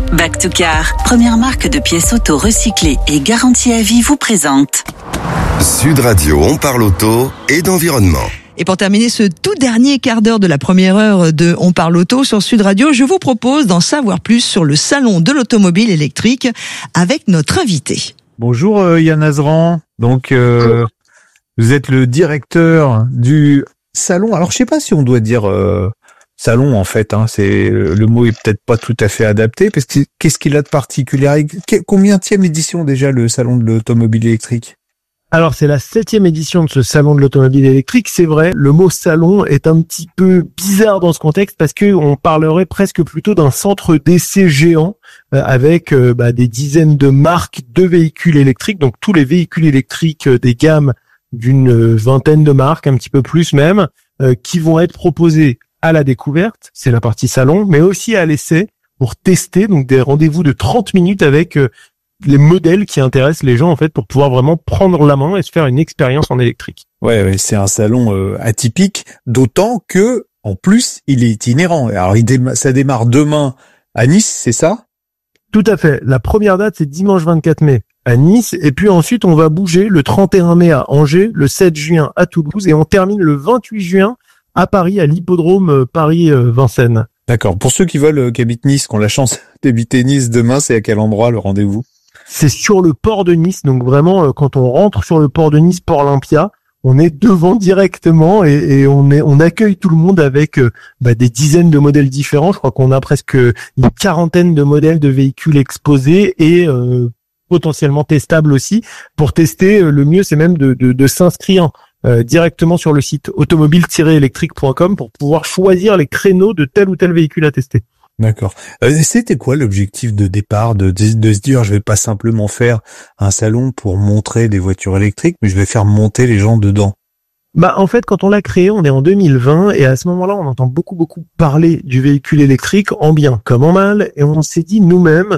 Back to Car, première marque de pièces auto recyclées et garantie à vie, vous présente Sud Radio, on parle auto et d'environnement. Et pour terminer ce tout dernier quart d'heure de la première heure de On parle auto sur Sud Radio, je vous propose d'en savoir plus sur le salon de l'automobile électrique avec notre invité. Bonjour Yann Azran. Donc vous êtes le directeur du salon. Alors je sais pas si on doit dire salon en fait. C'est le mot est peut-être pas tout à fait adapté. Parce que qu'est-ce qu'il a de particulier? Combienième édition déjà le salon de l'automobile électrique? Alors, c'est la 7e édition de ce salon de l'automobile électrique. C'est vrai, le mot salon est un petit peu bizarre dans ce contexte parce que on parlerait presque plutôt d'un centre d'essai géant avec des dizaines de marques de véhicules électriques. Donc, tous les véhicules électriques des gammes d'une vingtaine de marques, un petit peu plus même, qui vont être proposés à la découverte. C'est la partie salon, mais aussi à l'essai pour tester. Donc, des rendez-vous de 30 minutes avec les modèles qui intéressent les gens en fait pour pouvoir vraiment prendre la main et se faire une expérience en électrique. Ouais, c'est un salon atypique, d'autant que en plus il est itinérant. Alors ça démarre demain à Nice, c'est ça? Tout à fait. La première date c'est dimanche 24 mai à Nice et puis ensuite on va bouger le 31 mai à Angers, le 7 juin à Toulouse et on termine le 28 juin à Paris à l'hippodrome Paris-Vincennes. D'accord. Pour ceux qui veulent qui habitent Nice, qui ont la chance d'habiter Nice demain, c'est à quel endroit le rendez-vous? C'est sur le port de Nice, donc vraiment quand on rentre sur le port de Nice, port Olympia, on est devant directement et on accueille tout le monde avec des dizaines de modèles différents. Je crois qu'on a presque une quarantaine de modèles de véhicules exposés et potentiellement testables aussi. Pour tester, le mieux c'est même de s'inscrire directement sur le site automobile-électrique.com pour pouvoir choisir les créneaux de tel ou tel véhicule à tester. D'accord. C'était quoi l'objectif de départ de se dire je vais pas simplement faire un salon pour montrer des voitures électriques, mais je vais faire monter les gens dedans? En fait, quand on l'a créé, on est en 2020 et à ce moment-là, on entend beaucoup parler du véhicule électrique en bien comme en mal et on s'est dit nous-mêmes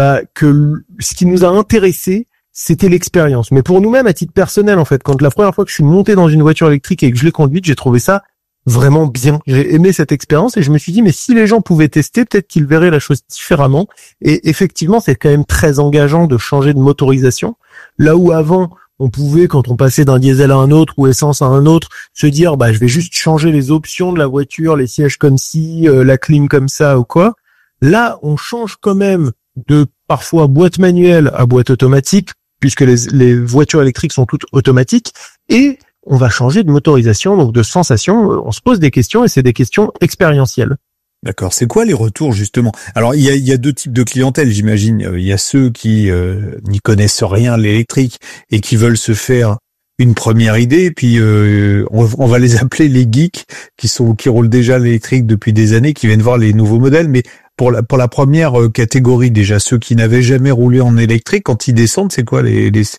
que ce qui nous a intéressé, c'était l'expérience. Mais pour nous-mêmes, à titre personnel, en fait, quand la première fois que je suis monté dans une voiture électrique et que je l'ai conduite, j'ai trouvé ça vraiment bien. J'ai aimé cette expérience et je me suis dit mais si les gens pouvaient tester, peut-être qu'ils verraient la chose différemment. Et effectivement, c'est quand même très engageant de changer de motorisation. Là où avant, on pouvait, quand on passait d'un diesel à un autre ou essence à un autre, se dire je vais juste changer les options de la voiture, les sièges comme ci, la clim comme ça ou quoi. Là, on change quand même de parfois boîte manuelle à boîte automatique puisque les voitures électriques sont toutes automatiques et on va changer de motorisation, donc de sensation. On se pose des questions et c'est des questions expérientielles. D'accord. C'est quoi les retours justement? Alors il y a deux types de clientèle, j'imagine. Il y a ceux qui n'y connaissent rien de l'électrique et qui veulent se faire une première idée. Puis on va les appeler les geeks qui roulent déjà l'électrique depuis des années, qui viennent voir les nouveaux modèles. Mais pour la première catégorie déjà, ceux qui n'avaient jamais roulé en électrique, quand ils descendent, c'est quoi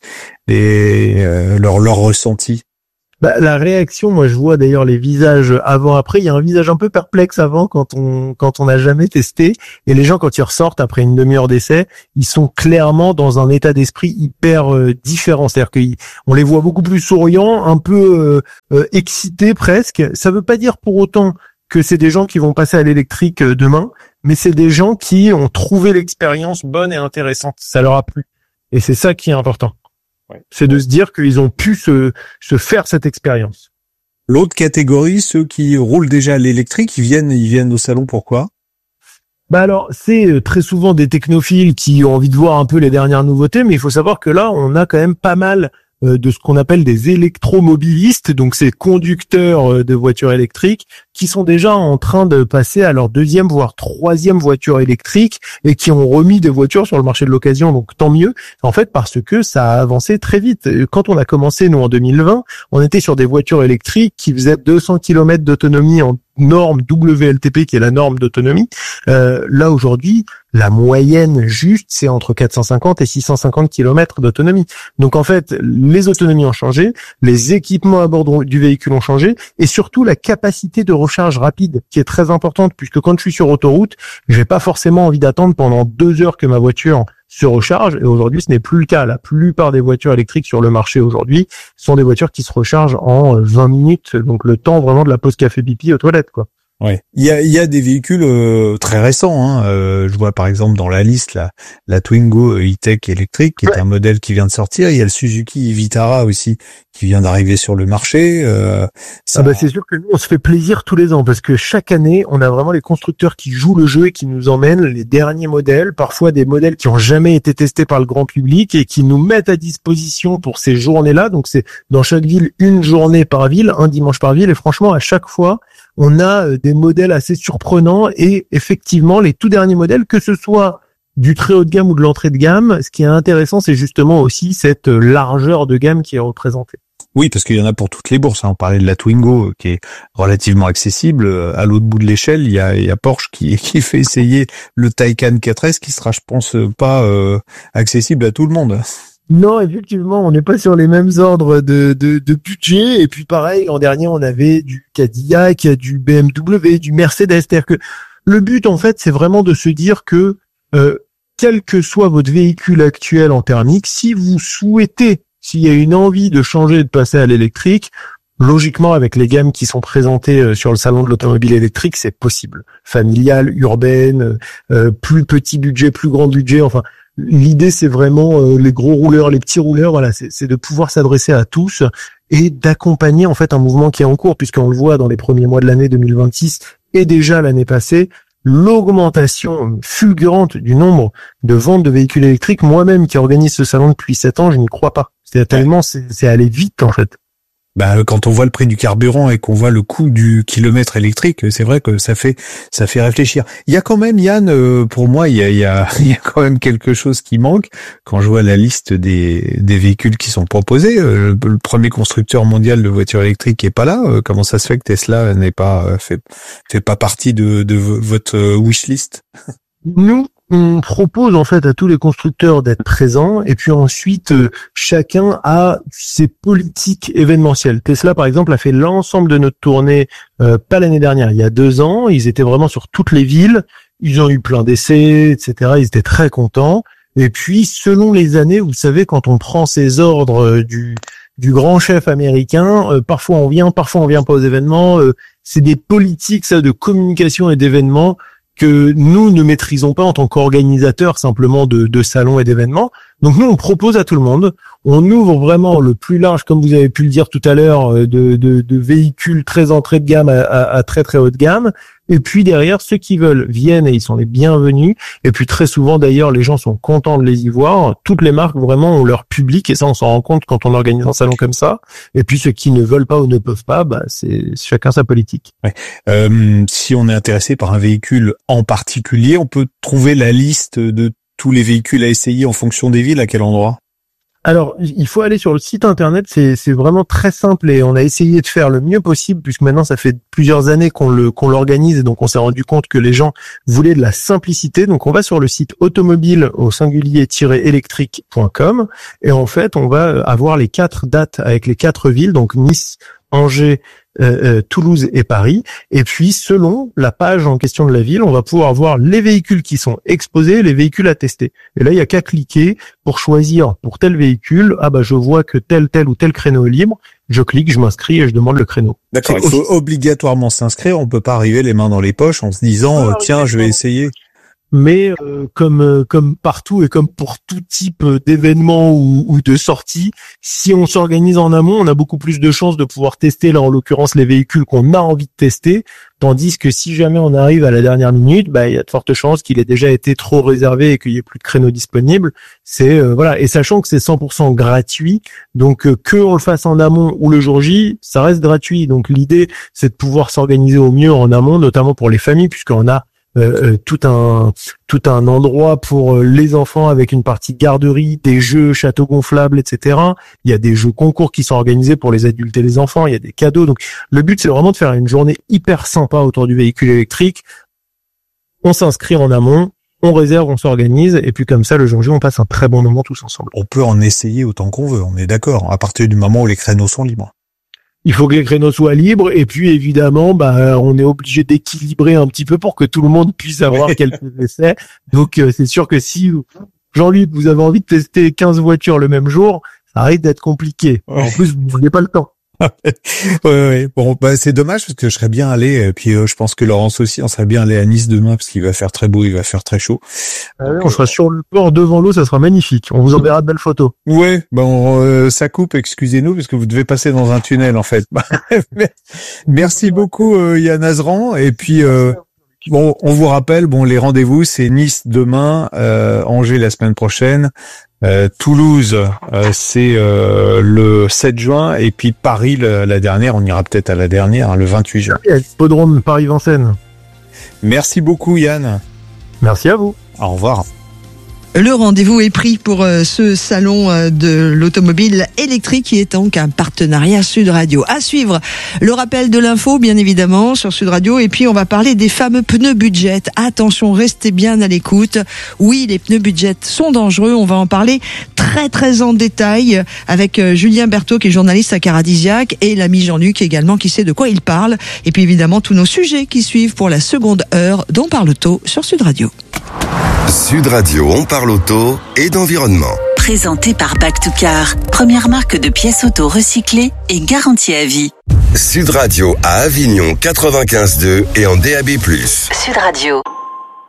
leur ressenti? La réaction, moi je vois d'ailleurs les visages avant-après. Il y a un visage un peu perplexe avant quand on n'a jamais testé. Et les gens quand ils ressortent après une demi-heure d'essai, ils sont clairement dans un état d'esprit hyper différent. C'est-à-dire qu'on les voit beaucoup plus souriants, un peu excités presque. Ça veut pas dire pour autant que c'est des gens qui vont passer à l'électrique demain, mais c'est des gens qui ont trouvé l'expérience bonne et intéressante. Ça leur a plu. Et c'est ça qui est important. C'est de se dire qu'ils ont pu se faire cette expérience. L'autre catégorie, ceux qui roulent déjà à l'électrique, ils viennent au salon pourquoi? Alors, c'est très souvent des technophiles qui ont envie de voir un peu les dernières nouveautés, mais il faut savoir que là, on a quand même pas mal de ce qu'on appelle des électromobilistes, donc ces conducteurs de voitures électriques qui sont déjà en train de passer à leur deuxième voire troisième voiture électrique et qui ont remis des voitures sur le marché de l'occasion, donc tant mieux en fait parce que ça a avancé très vite. Quand on a commencé nous en 2020, on était sur des voitures électriques qui faisaient 200 km d'autonomie en norme WLTP qui est la norme d'autonomie. Là aujourd'hui, la moyenne juste c'est entre 450 et 650 km d'autonomie. Donc en fait, les autonomies ont changé, les équipements à bord du véhicule ont changé et surtout la capacité de recharge rapide qui est très importante puisque quand je suis sur autoroute, j'ai pas forcément envie d'attendre pendant 2 heures que ma voiture se recharge et aujourd'hui ce n'est plus le cas. La plupart des voitures électriques sur le marché aujourd'hui sont des voitures qui se rechargent en 20 minutes, donc le temps vraiment de la pause café pipi aux toilettes quoi. Ouais. Il y a des véhicules très récents. Hein. Je vois par exemple dans la liste la Twingo E-Tech électrique, qui est un modèle qui vient de sortir. Il y a le Suzuki Vitara aussi qui vient d'arriver sur le marché. C'est sûr que nous on se fait plaisir tous les ans parce que chaque année on a vraiment les constructeurs qui jouent le jeu et qui nous emmènent les derniers modèles, parfois des modèles qui ont jamais été testés par le grand public et qui nous mettent à disposition pour ces journées-là. Donc c'est dans chaque ville une journée par ville, un dimanche par ville, et franchement à chaque fois on a des modèles assez surprenants et effectivement les tout derniers modèles, que ce soit du très haut de gamme ou de l'entrée de gamme, ce qui est intéressant c'est justement aussi cette largeur de gamme qui est représentée. Oui, parce qu'il y en a pour toutes les bourses. On parlait de la Twingo qui est relativement accessible. À l'autre bout de l'échelle, il y a Porsche qui fait essayer le Taycan 4S qui sera, je pense, pas accessible à tout le monde. Non, effectivement, on n'est pas sur les mêmes ordres de budget. Et puis pareil, l'an dernier, on avait du Cadillac, du BMW, du Mercedes. C'est-à-dire que le but, en fait, c'est vraiment de se dire que quel que soit votre véhicule actuel en thermique, si vous souhaitez, s'il y a une envie de changer et de passer à l'électrique, logiquement, avec les gammes qui sont présentées sur le salon de l'automobile électrique, c'est possible. Familiale, urbaine, plus petit budget, plus grand budget, enfin... L'idée, c'est vraiment les gros rouleurs, les petits rouleurs. Voilà, c'est de pouvoir s'adresser à tous et d'accompagner en fait un mouvement qui est en cours, puisqu'on le voit dans les premiers mois de l'année 2026 et déjà l'année passée, l'augmentation fulgurante du nombre de ventes de véhicules électriques. Moi-même, qui organise ce salon depuis 7 ans, je n'y crois pas. C'est tellement, c'est allé vite en fait. Quand on voit le prix du carburant et qu'on voit le coût du kilomètre électrique, c'est vrai que ça fait réfléchir. Il y a quand même, Yann, pour moi, il y a quand même quelque chose qui manque quand je vois la liste des véhicules qui sont proposés. Le premier constructeur mondial de voitures électriques est pas là. Comment ça se fait que Tesla n'est pas fait pas partie de votre wishlist? Nous, on propose en fait à tous les constructeurs d'être présents et puis ensuite chacun a ses politiques événementielles. Tesla par exemple a fait l'ensemble de notre tournée pas l'année dernière, il y a 2 ans. Ils étaient vraiment sur toutes les villes, ils ont eu plein d'essais, etc. Ils étaient très contents. Et puis selon les années, vous savez, quand on prend ses ordres du grand chef américain, parfois on vient pas aux événements. C'est des politiques ça de communication et d'événements que nous ne maîtrisons pas en tant qu'organisateurs simplement de salons et d'événements. Donc nous, on propose à tout le monde. On ouvre vraiment le plus large, comme vous avez pu le dire tout à l'heure, de véhicules très entrée de gamme à très très haut de gamme. Et puis derrière, ceux qui veulent viennent et ils sont les bienvenus. Et puis très souvent, d'ailleurs, les gens sont contents de les y voir. Toutes les marques vraiment ont leur public et ça, on s'en rend compte quand on organise un salon comme ça. Et puis ceux qui ne veulent pas ou ne peuvent pas, c'est chacun sa politique. Ouais. Si on est intéressé par un véhicule en particulier, on peut trouver la liste de tous les véhicules à essayer en fonction des villes. À quel endroit? Alors, il faut aller sur le site internet, c'est vraiment très simple et on a essayé de faire le mieux possible puisque maintenant ça fait plusieurs années qu'on l'organise et donc on s'est rendu compte que les gens voulaient de la simplicité. Donc on va sur le site automobile au singulier-électrique.com et en fait on va avoir les 4 dates avec les 4 villes, donc Nice, Angers, Toulouse et Paris. Et puis, selon la page en question de la ville, on va pouvoir voir les véhicules qui sont exposés, les véhicules à tester. Et là, il y a qu'à cliquer pour choisir pour tel véhicule. Je vois que tel ou tel créneau est libre. Je clique, je m'inscris et je demande le créneau. D'accord. Il faut obligatoirement s'inscrire. On peut pas arriver les mains dans les poches en se disant tiens, je vais essayer. Mais comme partout et comme pour tout type d'événement ou de sortie, si on s'organise en amont, on a beaucoup plus de chances de pouvoir tester, là en l'occurrence, les véhicules qu'on a envie de tester, tandis que si jamais on arrive à la dernière minute, il y a de fortes chances qu'il ait déjà été trop réservé et qu'il y ait plus de créneaux disponibles. C'est voilà, et sachant que c'est 100% gratuit, donc que on le fasse en amont ou le jour J, ça reste gratuit. Donc l'idée, c'est de pouvoir s'organiser au mieux en amont, notamment pour les familles, puisqu'on a tout un endroit pour les enfants avec une partie garderie, des jeux châteaux gonflables, etc. Il y a des jeux concours qui sont organisés pour les adultes et les enfants, il y a des cadeaux. Donc le but, c'est vraiment de faire une journée hyper sympa autour du véhicule électrique. On s'inscrit en amont, on réserve, on s'organise, et puis comme ça, le jour J, on passe un très bon moment tous ensemble. On peut en essayer autant qu'on veut, on est d'accord, à partir du moment où les créneaux sont libres. Il faut que les créneaux soient libres et puis évidemment, on est obligé d'équilibrer un petit peu pour que tout le monde puisse avoir quelques essais. Donc c'est sûr que si Jean-Luc, vous avez envie de tester 15 voitures le même jour, ça risque d'être compliqué. En plus, vous n'avez pas le temps. Ouais. Bon, bah c'est dommage parce que je serais bien allé. Et puis je pense que Laurence aussi, on serait bien allé à Nice demain parce qu'il va faire très beau, il va faire très chaud. On sera sur le port devant l'eau, ça sera magnifique. On vous enverra de belles photos. Ouais, bon, ça coupe. Excusez-nous parce que vous devez passer dans un tunnel en fait. Merci beaucoup Yann Azran. Et puis bon, on vous rappelle, bon les rendez-vous c'est Nice demain, Angers la semaine prochaine. Toulouse, c'est le 7 juin, et puis Paris, la dernière, on ira peut-être à la dernière, le 28 juin. Hippodrome Paris-Vincennes. Merci beaucoup Yann. Merci à vous. Au revoir. Le rendez-vous est pris pour ce salon de l'automobile électrique qui est donc un partenariat Sud Radio. À suivre, le rappel de l'info, bien évidemment, sur Sud Radio. Et puis, on va parler des fameux pneus budget. Attention, restez bien à l'écoute. Oui, les pneus budget sont dangereux. On va en parler très en détail avec Julien Berthaud, qui est journaliste à Caradisiac, et l'ami Jean-Luc également, qui sait de quoi il parle. Et puis, évidemment, tous nos sujets qui suivent pour la seconde heure d'On parle auto sur Sud Radio. Sud Radio, on parle auto et d'environnement. Présenté par Back to Car, première marque de pièces auto recyclées et garantie à vie. Sud Radio à Avignon 95.2 et en DAB+. Sud Radio.